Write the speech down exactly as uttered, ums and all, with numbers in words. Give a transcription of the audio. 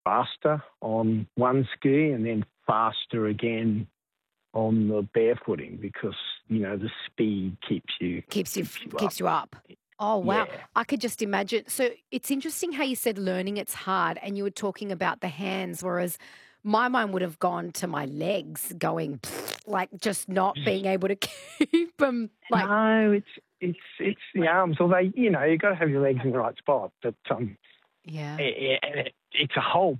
faster on one ski and then faster again on the barefooting because, you know, the speed keeps you Keeps you keeps you up. keeps you up. Oh, wow. Yeah. I could just imagine. So it's interesting how you said learning it's hard and you were talking about the hands, whereas my mind would have gone to my legs going like just not being able to keep them like, No, it's it's it's the arms. Although, you know, you've got to have your legs in the right spot. But um, yeah. it, it, it's a whole